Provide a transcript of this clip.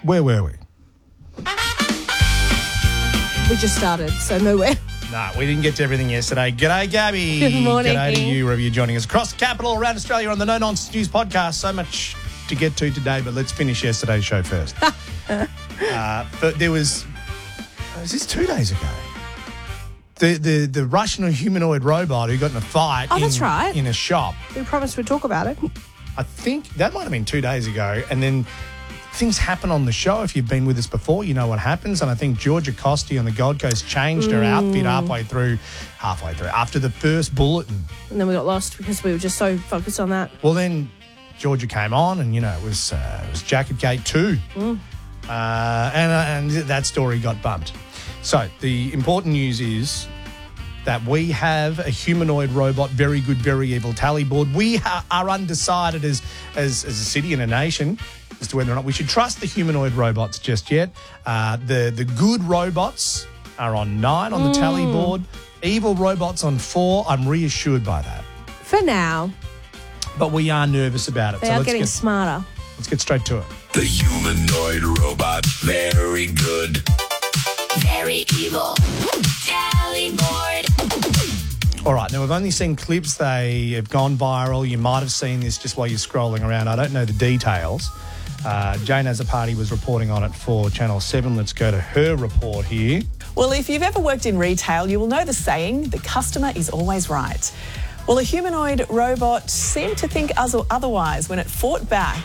Where were we? We just started, so nowhere. No, we didn't get to everything yesterday. G'day, Gabby. Good morning. G'day to you, wherever you're joining us. Across the capital, around Australia, on the No Nonsense News podcast. So much to get to today, but let's finish yesterday's show first. But there was this 2 days ago? The Russian humanoid robot who got in a fight That's right. in a shop. We promised we'd talk about it. I think that might have been 2 days ago. And then things happen on the show. If you've been with us before, you know what happens. And I think Georgia Costi on the Gold Coast changed her outfit halfway through, after the first bulletin. And then we got lost because we were just so focused on that. Well, then Georgia came on and, it was Jacket Gate 2. And that story got bumped. So the important news is that we have a humanoid robot, very good, very evil tally board. We are undecided as a city and a nation as to whether or not we should trust the humanoid robots just yet. The good robots are on 9 on the tally board. Evil robots on 4. I'm reassured by that. For now. But we are nervous about it. They are getting smarter. Let's get straight to it. The humanoid robot, very good, very evil. Tally board. All right, now we've only seen clips. They have gone viral. You might have seen this just while you're scrolling around. I don't know the details. Jane Azzopardi was reporting on it for Channel 7. Let's go to her report here. Well, if you've ever worked in retail, you will know the saying, the customer is always right. Well, a humanoid robot seemed to think otherwise when it fought back